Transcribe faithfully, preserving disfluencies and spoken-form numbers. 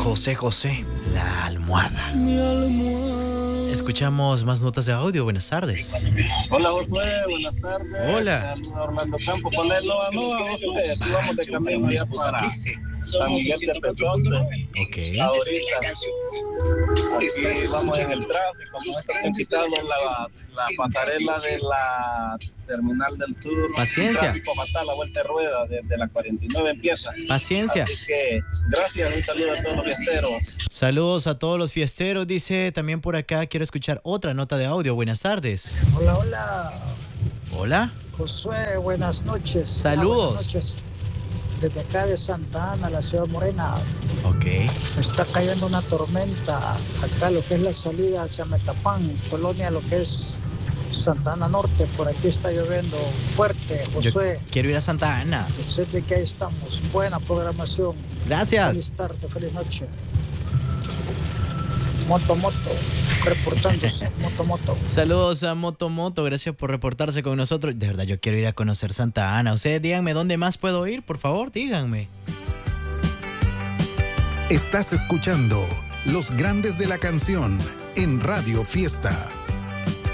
José José, La Almohada. Mi almohada. Escuchamos más notas de audio. Buenas tardes. Hola, Josué. Buenas tardes. Hola. Saludos a Orlando Campo. Ponelo a Nova, Josué. Aquí vamos de camino ya para San Miguel de Tezote. Ok. Ahorita. Aquí vamos en el tráfico. Como está han quitado la, la pasarela de la Terminal del Sur. Paciencia. Tráfico fatal, la vuelta de rueda desde la cuarenta y nueve empieza. Paciencia. Así que gracias. Un saludo a todos los fiesteros. Saludos a todos los fiesteros. Dice también por acá, quiero escuchar otra nota de audio. Buenas tardes. Hola, hola. Hola. Josué, buenas noches. Saludos. Ah, buenas noches. Desde acá de Santa Ana, la ciudad morena. Ok. Está cayendo una tormenta. Acá lo que es la salida hacia Metapán, Colonia, lo que es Santa Ana Norte. Por aquí está lloviendo fuerte, Josué. Yo quiero ir a Santa Ana. Sé de que ahí estamos. Buena programación. Gracias. Feliz tarde, feliz noche. Moto Moto, reportándose, Moto Moto. Saludos a Moto Moto, gracias por reportarse con nosotros. De verdad, yo quiero ir a conocer Santa Ana. Ustedes díganme dónde más puedo ir, por favor, díganme. Estás escuchando Los Grandes de la Canción en Radio Fiesta.